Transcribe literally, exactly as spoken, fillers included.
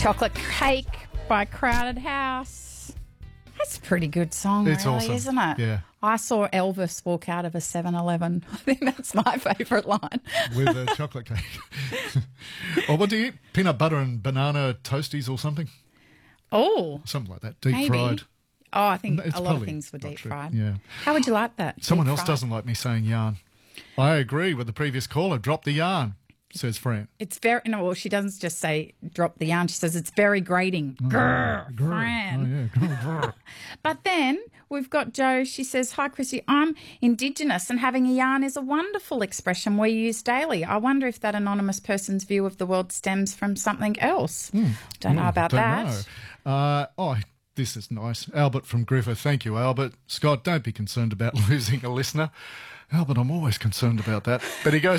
Chocolate Cake by Crowded House. That's a pretty good song, It's really, awesome. isn't it? Yeah. I saw Elvis walk out of a seven eleven. I think that's my favourite line. With a chocolate cake. Or what do you eat? Peanut butter and banana toasties or something? Oh, Something like that. Deep maybe. fried. Oh, I think It's a lot of probably things were not deep true. fried. Yeah. How would you like that? Someone Deep else fried? doesn't like me saying yarn. I agree with the previous caller. Drop the yarn, says Fran. It's very, no, well, she doesn't just say drop the yarn. She says it's very grating. Grr, Grr. Fran. Oh, yeah. Grr. But then we've got Jo. She says, hi, Chrissy, I'm Indigenous and having a yarn is a wonderful expression we use daily. I wonder if that anonymous person's view of the world stems from something else. Don't know Ooh, about don't that. know. Uh, oh, this is nice. Albert from Griffith. Thank you, Albert. Scott, don't be concerned about losing a listener. Albert, I'm always concerned about that. But he goes